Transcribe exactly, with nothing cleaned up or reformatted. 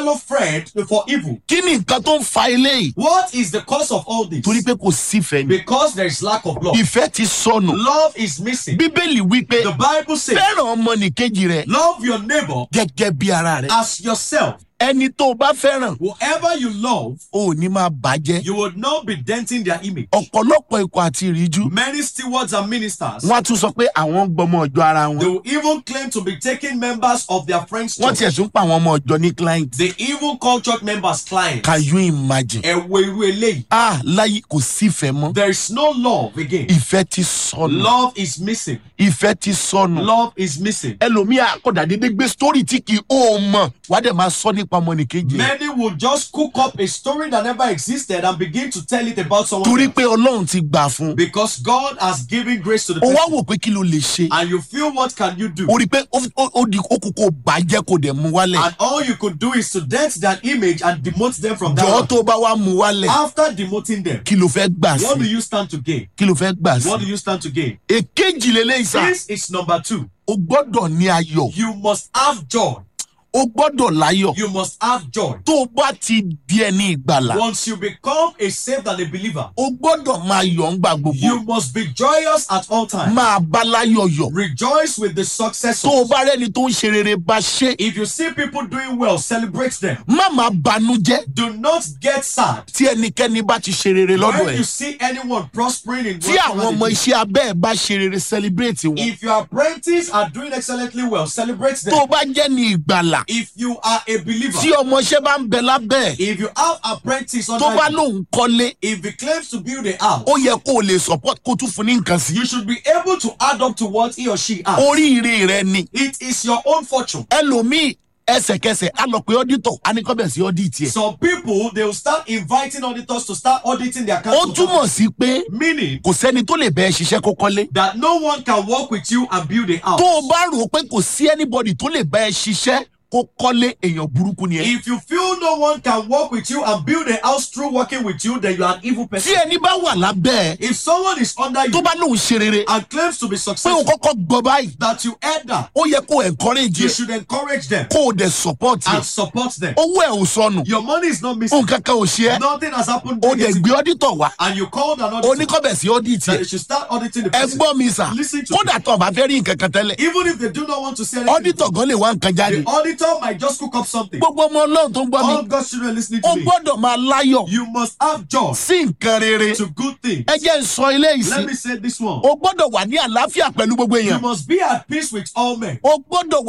friend for evil. Kí ni nǹkan tó ń fa eléyìí? What is the cause of all this? Torí pé kò sífẹ̀ẹ́ ni. Because there is lack of love. Ìfẹ́ ti sọnù. Love is missing. Bíbélì wípé The Bible says, fẹ́ràn ọmọnìkejì rẹ love your neighbor gẹ́gẹ́ bí ara rẹ. as yourself. Ẹni tó o bá fẹ́ràn, Whoever you love, o ò ní máa bàjẹ́. you would not be denting their image. Ọ̀pọ̀lọpọ̀ ikọ̀ àti ìríjú. Many stewards and ministers, Wọ́n á tún sọ pé àwọn ń gbọmọ ọjọ́ ara they wọn. will even claim to be taking members of their friends' Wọ́n church. tiẹ̀ tún pa àwọn ọmọ ọjọ́ ní client. They even call church members clients. Can you imagine? Ẹ̀wọ̀ irú eléyìí. Ah, láyé kò sífẹ̀ẹ́ mọ́. There is no love again. Ìfẹ́ ti sọnù. Love is missing. Ìfẹ́ ti sọnù. Love is missing. Ẹlòmíà kọ̀dà dédé gbé sítórì tí kì í ó mọ̀. Wàá dẹ̀ máa sọ nípa ọmọnìkejì. Many will just cook up a story that never existed and begin to tell it about someone Torí else. pé Ọlọ́run ti gbà fún. Because God has given grace to the Ó wá person. wò pé kí ló lè ṣe. And you feel, what can you do? Ó rí i pé ó ó- ó di ó kú kó bàjẹ́ kó dẹ̀ mú wálẹ̀. And all you could do is to dent that image and demote them from that Jọ̀ọ́ one. tó bá wá mú wálẹ̀. After demoting them, Kí ló fẹ́ gbà what do sí? you stand to gain? Kí ló fẹ́ gbà What do sí? you stand to gain? Èkejì lélẹ́yìí sá. This is number two. O gbọ́dọ̀ ní ayọ̀. You must have joy. O gbọ́dọ̀ láyọ̀. You must have joy. Tó o bá ti di ẹni ìgbàlà. Once you become a saved and a believer, O gbọ́dọ̀ máa yọ̀ ńgbà gbogbo. you must be joyous at all times. Máa bá láyọ̀ yọ̀. Rejoice with the success. Tó o bá rẹ́ni tó ń ṣe rere bá ṣe. If you see people doing well, celebrate them. Má máa banújẹ́. Do not get sad. Tí ẹnikẹ́ni bá ti ṣe rere lọ́dọ̀ When you ẹ̀. see anyone prospering in Tí àwọn whatever ọmọ they do, iṣẹ́ abẹ́ ẹ̀ bá ṣe rere celebrate wọn. if your apprentices are doing excellently well, celebrate Tó them. o bá jẹ́ ní ìgbàlà. If you are a believer, Tí ọmọ iṣẹ́ bá ń bẹ lábẹ́ ẹ̀. if you have apprentice Tó bá under you, lóun kọ́lé. if he claims to build a house, Ó yẹ kó o lè support kó tún fún ní nǹkan sí. you should be able to add up to what he or she has. Oríire rẹ ni. It is your own fortune. Ẹlòmíì ẹsẹ̀kẹsẹ̀ á lọ pé ọ́dítọ̀ á ní kọ́ bẹ̀ sí ọ́dítì ẹ̀. Some people, they will start inviting auditors to start auditing their Ó accounts. túmọ̀ sí pé Meaning kò sẹ́ni tó lè bẹ́ẹ̀ ṣiṣẹ́ kó kọ́lé. that no one can work with you and build a house. Tó o bá rò ó pé kò sí anybody tó lè bẹ́ẹ̀ ṣiṣẹ́ kó kọ́lé, èèyàn burúkú ni ẹ. If you feel no one can work with you and build a house through working with you, then you are an evil Tí person. ẹni bá wà lábẹ́ ẹ̀ If someone is under tó you bá lóun ṣe rere and claims to be pé o successful, kọ́kọ́ gbọ́ báyìí, that you heard that, ó yẹ kó o encourage you ẹ̀ should encourage them kó o dẹ̀ support ẹ̀. and support them. Owó ẹ̀ ò sọnù, Your money is not missing. nǹkan kan ò ṣe ẹ́, Nothing has happened. o dẹ̀ negative. gbé ọ́dítọ̀ wá, And you called an o auditor ní kọ́ bẹ̀ sí ọ́dítì that ẹ̀. they should start auditing the Ẹ person. gbọ́ mi sà, Listen to kódà tó o bá fẹ́ rí nǹkan kan tẹ́lẹ̀, Even if they do not want to say anything, ọ́dítọ̀ gan lè wá nǹkan jáde. the auditor might just cook up something. Gbogbo ọmọ Ọlọ́run tó ń gbọ́ All mi, God's children listening o to me, gbọ́dọ̀ máa láyọ̀ you must have joy sí nǹkan rere. to good things. Ẹ jẹ́ n sọ eléyìí Let sí, me say this one. o gbọ́dọ̀ wà ní àlàáfíà pẹ̀lú gbogbo You èèyàn. must be at peace with all men. O gbọ́dọ̀